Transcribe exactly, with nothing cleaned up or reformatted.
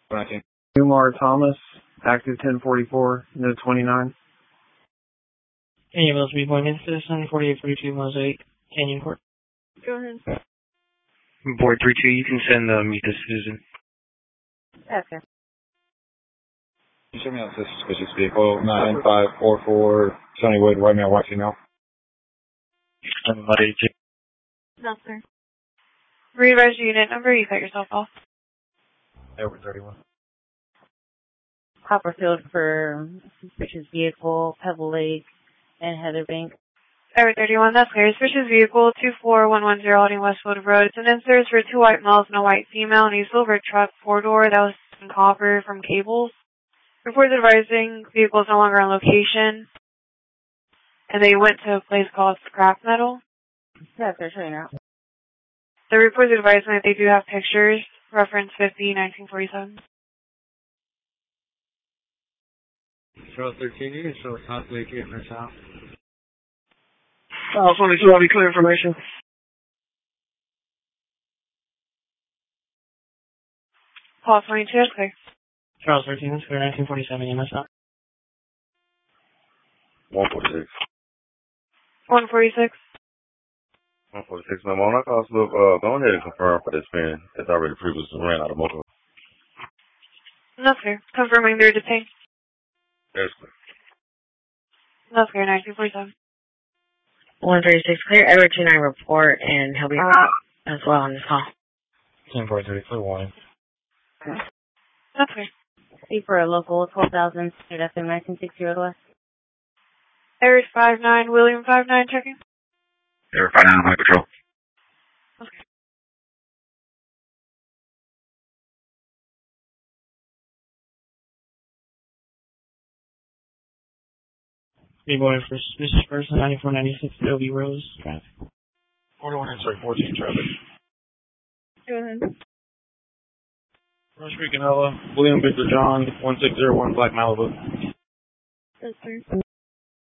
nineteen. Umar Thomas, active ten forty-four, no twenty-nine. Any of those be appointments, citizen forty-eight forty-two Mosaic Canyon Court. Go ahead. Board three two, you can send uh, meet the citizen. Okay. Can you show me on this suspicious vehicle? nine five four four Sunnywood, white male, white female. Somebody to No, sir. Re-advise your unit number, you cut yourself off. Over thirty-one. Copperfield for suspicious vehicle, Pebble Lake, and Heatherbank. Over thirty-one, that's clear. Suspicious vehicle, two four one one zero Alding Westwood Road. It's an insert for two white males and a white female, and a silver truck four-door that was in copper from cables. Reports advising vehicle is no longer on location, and they went to a place called Scrap Metal. Yeah, they're showing out. The reports advising that they do have pictures, reference fifty, nineteen forty-seven. Charles thirteen, you can show the conflict getting us out. Charles twenty-two, I'll be clear information. Paul twenty-two, that's clear. Charles thirteen, that's clear, nineteen forty-seven, you mess up. one forty-six. one forty-six. one forty-six, ma'am. On our call slip, uh, go ahead and confirm for this fan. It's already previously ran out of motor. That's clear. Confirming they're detained. That's clear. That's clear, nineteen forty-seven. one thirty-six clear, Edward two nine report, and he'll be as well on this call. ten forty-three, clear warning. That's clear. See for a local twelve thousand, F M nineteen sixty Road West. Eric five nine, William five nine, checking. Eric five nine, high patrol. Okay. Be going for suspicious person, ninety-four ninety-six Adobe Rose, traffic. forty-one, sorry, fourteen traffic. Go ahead. Rush Creek and Ella, William Victor John, one six zero one Black Malibu. That's clear.